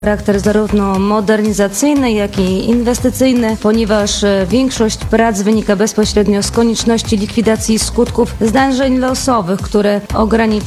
charakter zarówno modernizacyjny, jak i inwestycyjny, ponieważ większość prac wynika bezpośrednio z konieczności likwidacji skutków zdarzeń losowych, które ograniczają